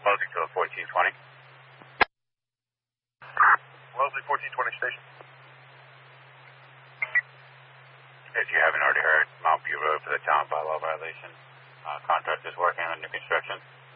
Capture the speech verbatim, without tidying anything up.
closing to a fourteen twenty. Wellesley fourteen twenty station. If you haven't already heard, Mount View Road for the town bylaw violation. Uh, contractors working on new construction.